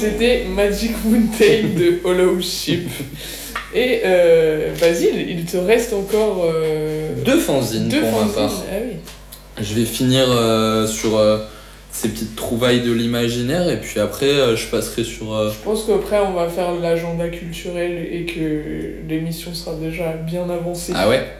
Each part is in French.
c'était Magic Mountain de Hollow Ship. Et Basile, il te reste encore... deux fanzines pour ma part. Ah oui. Je vais finir sur ces petites trouvailles de l'imaginaire et puis après je passerai sur... Je pense qu'après on va faire l'agenda culturel et que l'émission sera déjà bien avancée. Ah ouais.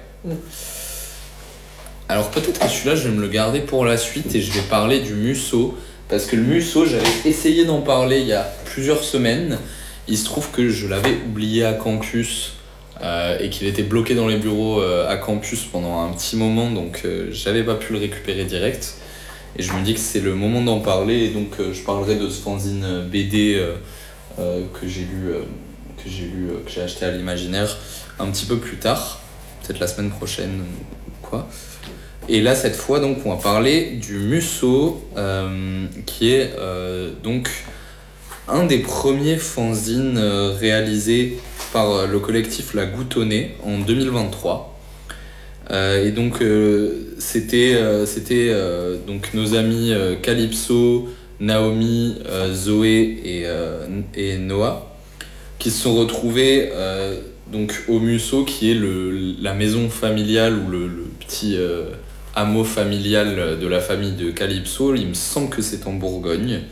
Alors peut-être que celui-là je vais me le garder pour la suite et je vais parler du Musso. Parce que le Musso, j'avais essayé d'en parler il y a plusieurs semaines. Il se trouve que je l'avais oublié à campus et qu'il était bloqué dans les bureaux à campus pendant un petit moment, donc j'avais pas pu le récupérer direct. Et je me dis que c'est le moment d'en parler, et donc je parlerai de ce fanzine BD que j'ai acheté à l'Imaginaire un petit peu plus tard, peut-être la semaine prochaine ou quoi. Et là, cette fois, donc, on va parler du Musso, qui est donc un des premiers fanzines réalisés par le collectif La Goutonnée en 2023. Et donc, c'était donc nos amis Calypso, Naomi, Zoé et Noah qui se sont retrouvés donc, au Musso, qui est la maison familiale ou le petit... hameau familial de la famille de Calypso, il me semble que c'est en Bourgogne,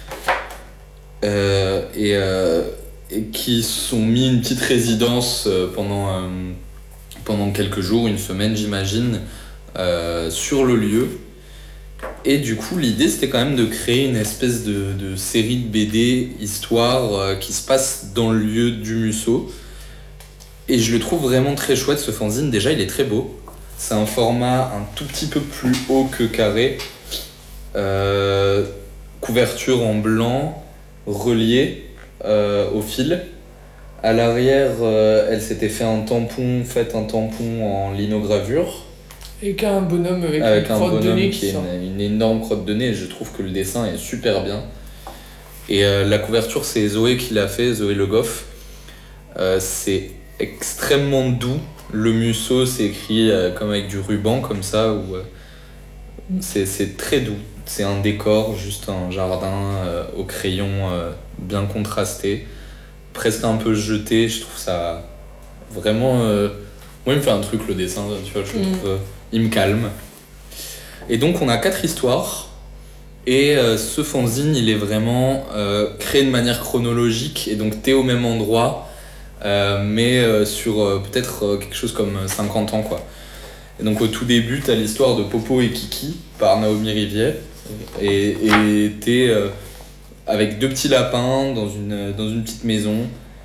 et qui sont mis une petite résidence pendant quelques jours, une semaine j'imagine, sur le lieu. Et du coup l'idée c'était quand même de créer une espèce de série de BD, histoire qui se passe dans le lieu du Musso. Et je le trouve vraiment très chouette ce fanzine, déjà il est très beau. C'est un format un tout petit peu plus haut que carré. Couverture en blanc, reliée au fil. À l'arrière, elle s'était fait un tampon en linogravure. Et qu'un bonhomme avec une crotte de nez qui est une énorme crotte de nez. Je trouve que le dessin est super bien. Et la couverture, c'est Zoé qui l'a fait, Zoé Le Goff. C'est extrêmement doux. Le Musso, c'est écrit comme avec du ruban, comme ça, où c'est très doux. C'est un décor, juste un jardin au crayon bien contrasté, presque un peu jeté. Je trouve ça vraiment... Moi, il me fait un truc, le dessin, tu vois, je trouve... il me calme. Et donc, on a 4 histoires. Et ce fanzine, il est vraiment créé de manière chronologique. Et donc, t'es au même endroit... mais sur peut-être quelque chose comme 50 ans quoi. Et donc au tout début t'as l'histoire de Popo et Kiki par Naomi Rivière et t'es avec 2 petits lapins dans une petite maison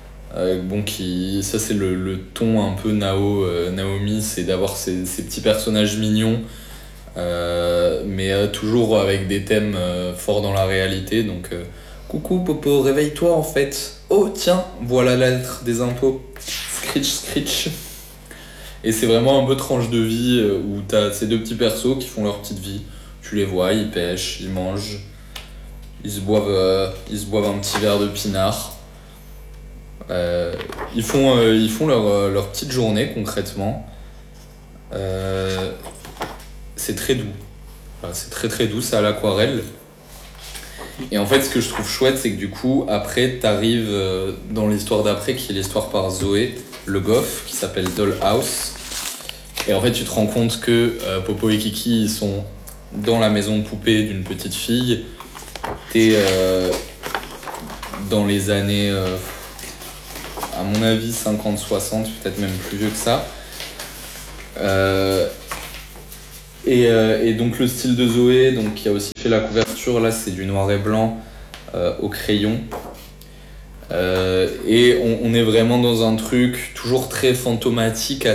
ça c'est le ton un peu Naomi, c'est d'avoir ces petits personnages mignons mais toujours avec des thèmes forts dans la réalité, donc coucou Popo, réveille-toi en fait. Oh tiens, voilà la lettre des impôts. Scritch, scritch. Et c'est vraiment un peu tranche de vie où t'as ces 2 petits persos qui font leur petite vie. Tu les vois, ils pêchent, ils mangent, ils se boivent un petit verre de pinard. Ils font leur petite journée concrètement. C'est très doux. Enfin, c'est très très doux, c'est à l'aquarelle. Et en fait, ce que je trouve chouette, c'est que du coup, après, t'arrives dans l'histoire d'après, qui est l'histoire par Zoé Le Goff, qui s'appelle Dollhouse. Et en fait, tu te rends compte que Popo et Kiki, ils sont dans la maison de poupée d'une petite fille. T'es dans les années, à mon avis, 50-60, peut-être même plus vieux que ça. Et donc le style de Zoé, donc, qui a aussi fait la couverture, là c'est du noir et blanc au crayon. Et on est vraiment dans un truc toujours très fantomatique,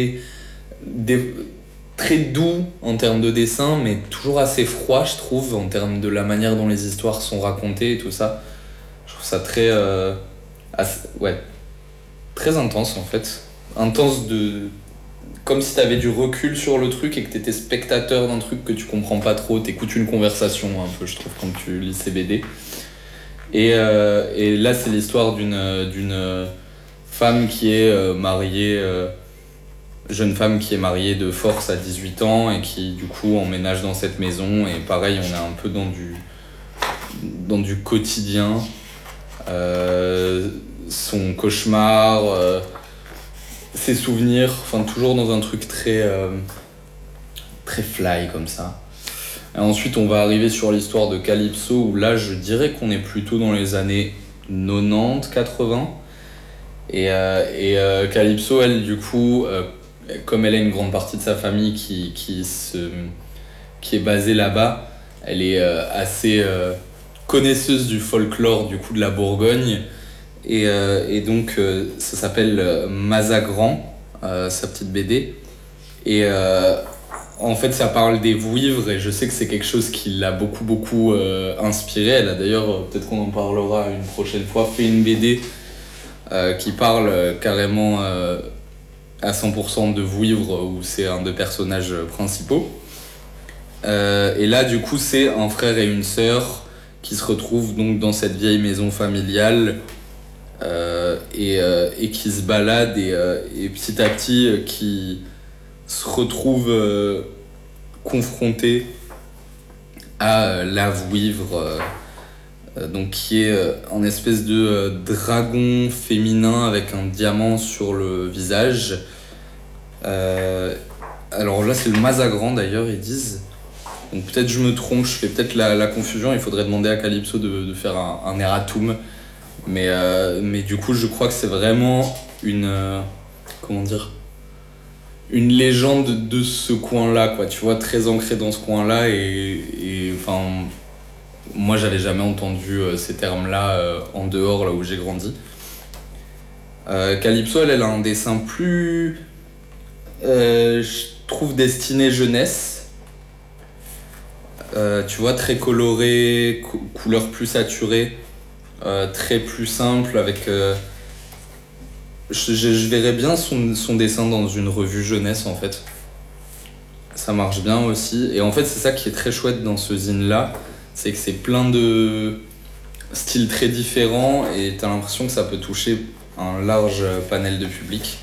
très doux en termes de dessin, mais toujours assez froid, je trouve, en termes de la manière dont les histoires sont racontées et tout ça. Je trouve ça très intense en fait. Intense comme si t'avais du recul sur le truc et que t'étais spectateur d'un truc que tu comprends pas trop, t'écoutes une conversation un peu, je trouve, quand tu lis ces BD. Et là, c'est l'histoire d'une femme qui est mariée, jeune femme qui est mariée de force à 18 ans et qui, du coup, emménage dans cette maison. Et pareil, on est un peu dans du quotidien son cauchemar, ses souvenirs, enfin toujours dans un truc très fly comme ça. Et ensuite on va arriver sur l'histoire de Calypso où là je dirais qu'on est plutôt dans les années 90-80 et Calypso elle du coup comme elle a une grande partie de sa famille qui est basée là-bas, elle est assez connaisseuse du folklore du coup de la Bourgogne et donc ça s'appelle Mazagran, sa petite BD et en fait ça parle des vouivres et je sais que c'est quelque chose qui l'a beaucoup inspiré. Elle a d'ailleurs, peut-être qu'on en parlera une prochaine fois, fait une BD qui parle carrément à 100% de vouivres où c'est un des personnages principaux. Et là du coup c'est un frère et une sœur qui se retrouvent donc dans cette vieille maison familiale et qui se baladent et petit à petit qui se retrouvent confrontés à la vouivre donc qui est un espèce de dragon féminin avec un diamant sur le visage. Alors là c'est le Mazagran d'ailleurs ils disent. Donc peut-être je me trompe, je fais peut-être la confusion, il faudrait demander à Calypso de faire un erratum. Mais du coup je crois que c'est vraiment une légende de ce coin-là, quoi, tu vois, très ancrée dans ce coin-là et enfin moi j'avais jamais entendu ces termes-là en dehors là où j'ai grandi. Calypso elle a un dessin plus je trouve destiné jeunesse. Tu vois, très coloré, couleur plus saturée, très plus simple avec je verrais bien son dessin dans une revue jeunesse en fait. Ça marche bien aussi et en fait c'est ça qui est très chouette dans ce zine là, c'est que c'est plein de styles très différents et t'as l'impression que ça peut toucher un large panel de public.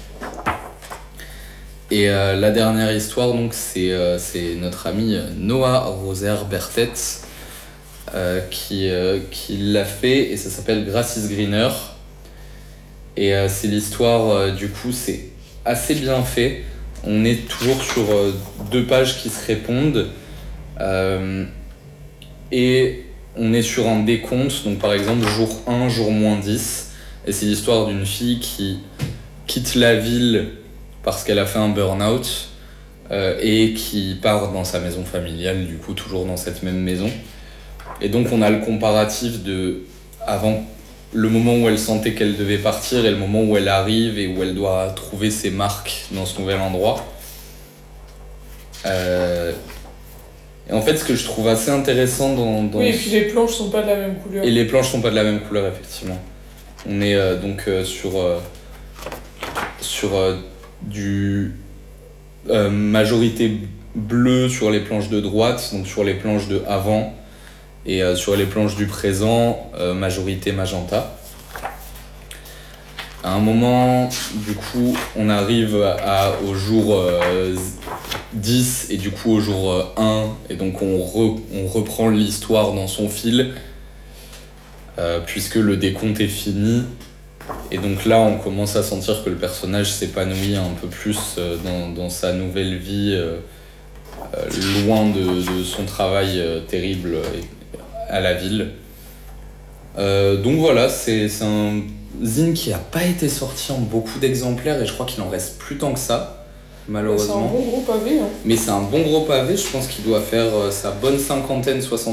Et la dernière histoire, donc, c'est notre ami Noah Roser Bertet qui l'a fait et ça s'appelle Grass is Greener. Et c'est l'histoire, du coup, c'est assez bien fait. On est toujours sur 2 pages qui se répondent et on est sur un décompte, donc par exemple jour 1, jour -10. Et c'est l'histoire d'une fille qui quitte la ville parce qu'elle a fait un burn-out et qui part dans sa maison familiale, du coup toujours dans cette même maison. Et donc on a le comparatif de avant le moment où elle sentait qu'elle devait partir et le moment où elle arrive et où elle doit trouver ses marques dans ce nouvel endroit. Et en fait ce que je trouve assez intéressant dans oui, et puis les planches sont pas de la même couleur. Et les planches sont pas de la même couleur effectivement. On est donc sur du majorité bleue sur les planches de droite, donc sur les planches de avant, et sur les planches du présent, majorité magenta. À un moment, du coup, on arrive au jour 10 et du coup au jour 1, et donc on reprend l'histoire dans son fil, puisque le décompte est fini. Et donc là, on commence à sentir que le personnage s'épanouit un peu plus dans sa nouvelle vie, loin de son travail terrible à la ville. Donc voilà, c'est un zine qui n'a pas été sorti en beaucoup d'exemplaires et je crois qu'il en reste plus tant que ça, malheureusement. C'est un bon gros pavé. Hein. Mais c'est un bon gros pavé, je pense qu'il doit faire sa bonne 50aine, 60